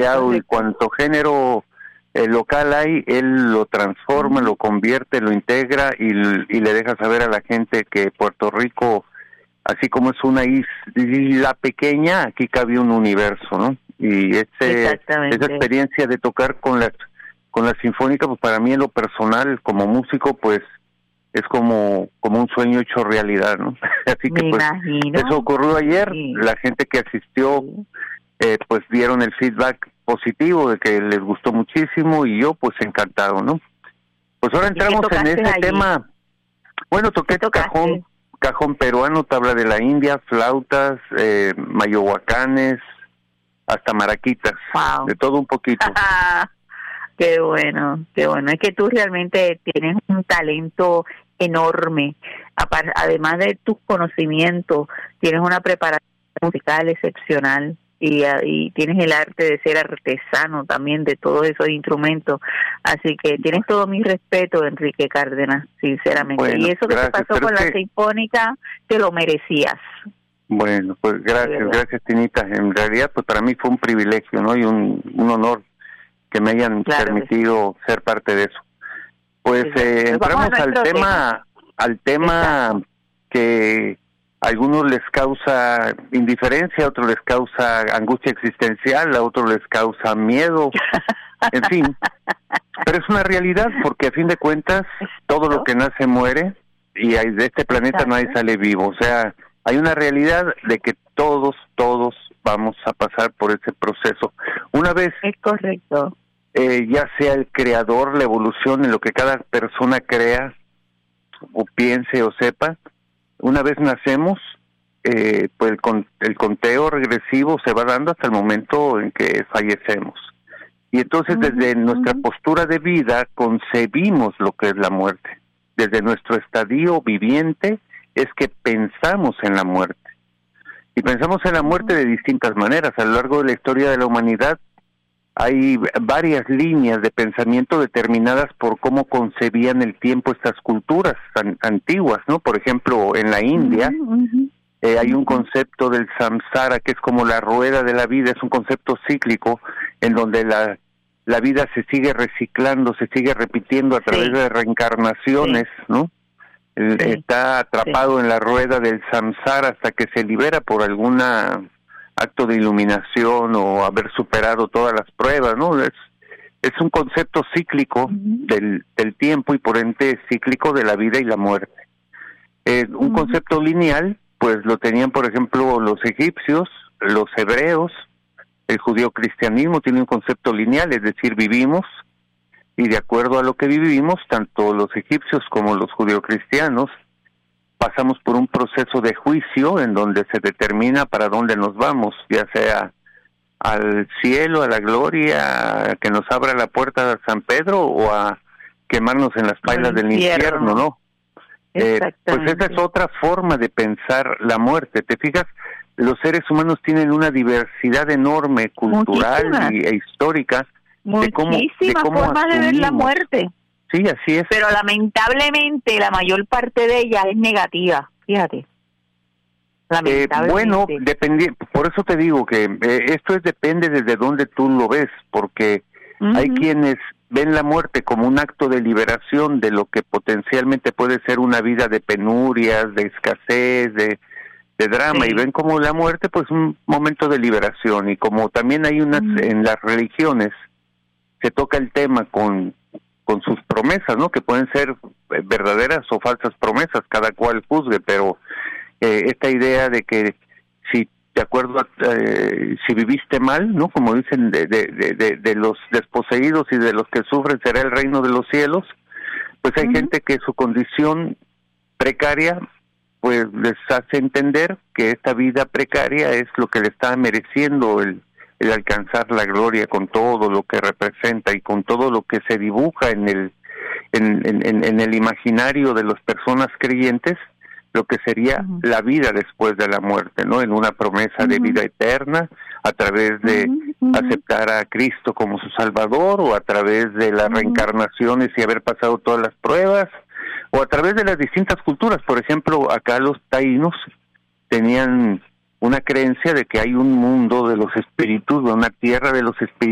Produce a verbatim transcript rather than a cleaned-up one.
variado, y cuanto género eh, local hay, él lo transforma, uh-huh. lo convierte, lo integra y, y le deja saber a la gente que Puerto Rico, así como es una isla pequeña, aquí cabe un universo, ¿no? Y ese, esa experiencia de tocar con la, con la Sinfónica, pues para mí en lo personal, como músico, pues es como como un sueño hecho realidad, ¿no? Así que Me pues imagino. Eso ocurrió ayer, sí. La gente que asistió sí. eh, pues dieron el feedback positivo de que les gustó muchísimo y yo pues encantado, ¿no? Pues ahora entramos en este allí? tema. Bueno, toqué cajón, cajón peruano, tabla de la India, flautas, eh, mayohuacanes, hasta maraquitas, wow. de todo un poquito. Qué bueno, qué bueno. Es que tú realmente tienes un talento enorme. Además de tus conocimientos, tienes una preparación musical excepcional y, y tienes el arte de ser artesano también de todos esos instrumentos. Así que tienes todo mi respeto, Enrique Cárdenas, sinceramente. Bueno, y eso que gracias, te pasó con que... la Sinfónica, te lo merecías. Bueno, pues gracias, gracias, Tinita. En realidad, pues para mí fue un privilegio, ¿no? Y un, un honor que me hayan claro, permitido sí. ser parte de eso. Pues sí, eh, entramos al tema, tema, al tema Exacto. que a algunos les causa indiferencia, a otros les causa angustia existencial, a otros les causa miedo, en fin. Pero es una realidad, porque a fin de cuentas, todo lo que nace muere, y de este planeta Exacto. nadie sale vivo. O sea, hay una realidad de que todos, todos vamos a pasar por ese proceso. Una vez... Es correcto. Eh, ya sea el creador, la evolución, en lo que cada persona crea, o piense o sepa, una vez nacemos, eh, pues el, con, el conteo regresivo se va dando hasta el momento en que fallecemos. Y entonces uh-huh, desde uh-huh. nuestra postura de vida concebimos lo que es la muerte. Desde nuestro estadio viviente es que pensamos en la muerte. Y pensamos en la muerte de distintas maneras. A lo largo de la historia de la humanidad hay varias líneas de pensamiento determinadas por cómo concebían el tiempo estas culturas an- antiguas, ¿no? Por ejemplo, en la India uh-huh. eh, hay un concepto del samsara, que es como la rueda de la vida, es un concepto cíclico en donde la la vida se sigue reciclando, se sigue repitiendo a través sí. de reencarnaciones, sí. ¿no? Sí. Está atrapado sí. en la rueda del samsara hasta que se libera por alguna acto de iluminación o haber superado todas las pruebas, ¿no? Es es un concepto cíclico uh-huh. del del tiempo y por ende cíclico de la vida y la muerte. Eh, un uh-huh. concepto lineal, pues lo tenían, por ejemplo, los egipcios, los hebreos, el judío-cristianismo tiene un concepto lineal, es decir, vivimos y de acuerdo a lo que vivimos, tanto los egipcios como los judío-cristianos pasamos por un proceso de juicio en donde se determina para dónde nos vamos, ya sea al cielo, a la gloria, a que nos abra la puerta de San Pedro o a quemarnos en las pailas del infierno, ¿no? Eh, pues esa es otra forma de pensar la muerte. ¿Te fijas? Los seres humanos tienen una diversidad enorme, cultural y, e histórica. Muchísimas formas de ver la muerte. Sí, así es. Pero lamentablemente la mayor parte de ella es negativa, fíjate. Eh, bueno, dependi- por eso te digo que eh, esto es depende desde dónde tú lo ves, porque uh-huh. hay quienes ven la muerte como un acto de liberación de lo que potencialmente puede ser una vida de penurias, de escasez, de, de drama, sí. y ven como la muerte pues un momento de liberación. Y como también hay unas, uh-huh. en las religiones se toca el tema con con sus promesas, ¿no? Que pueden ser verdaderas o falsas promesas, cada cual juzgue, pero eh, esta idea de que si de acuerdo a, eh, si viviste mal, ¿no? Como dicen, de, de, de, de los desposeídos y de los que sufren será el reino de los cielos, pues hay uh-huh. gente que su condición precaria pues les hace entender que esta vida precaria es lo que le está mereciendo el el alcanzar la gloria con todo lo que representa y con todo lo que se dibuja en el en, en, en el imaginario de las personas creyentes, lo que sería uh-huh. la vida después de la muerte, ¿no? En una promesa uh-huh. de vida eterna, a través de uh-huh. aceptar a Cristo como su Salvador, o a través de las uh-huh. reencarnaciones y haber pasado todas las pruebas, o a través de las distintas culturas. Por ejemplo, acá los taínos tenían una creencia de que hay un mundo de los espíritus, de una tierra de los espíritus,